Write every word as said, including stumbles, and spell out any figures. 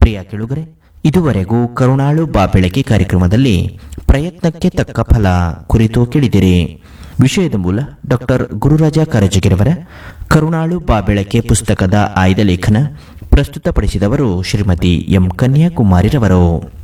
ಪ್ರಿಯ ಕೆಳುಗರೆ, ಇದುವರೆಗೂ ಕರುಣಾಳು ಬಾಬೆಳಕೆ ಕಾರ್ಯಕ್ರಮದಲ್ಲಿ ಪ್ರಯತ್ನಕ್ಕೆ ತಕ್ಕ ಫಲ ಕುರಿತು ಕೇಳಿದಿರಿ. ವಿಷಯದ ಮೂಲ ಡಾಕ್ಟರ್ ಗುರುರಾಜ ಕರಜಗಿರವರ ಕರುಣಾಳು ಬಾಬೆಳಕೆ ಪುಸ್ತಕದ ಆಯ್ದ ಲೇಖನ. ಪ್ರಸ್ತುತಪಡಿಸಿದವರು ಶ್ರೀಮತಿ ಎಂ ಕನ್ಯಾಕುಮಾರಿರವರು.